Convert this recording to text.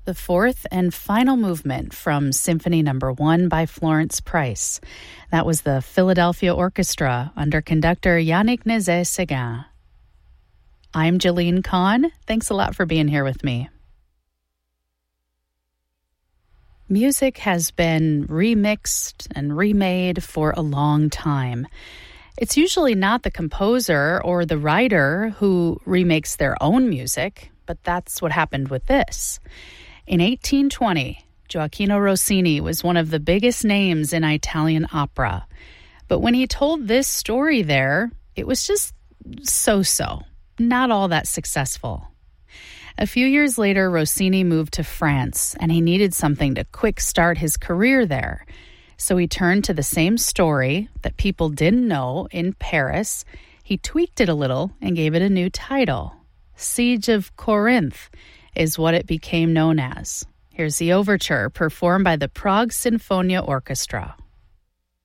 the fourth and final movement from Symphony No. 1 by Florence Price. That was the Philadelphia Orchestra under conductor Yannick Nézet-Séguin. I'm Jalene Kahn. Thanks a lot for being here with me. Music has been remixed and remade for a long time. It's usually not the composer or the writer who remakes their own music, but that's what happened with this. In 1820, Gioacchino Rossini was one of the biggest names in Italian opera. But when he told this story there, it was just so-so, not all that successful. A few years later, Rossini moved to France, and he needed something to quick start his career there. So he turned to the same story that people didn't know in Paris. He tweaked it a little and gave it a new title. Siege of Corinth is what it became known as. Here's the overture performed by the Prague Sinfonia Orchestra.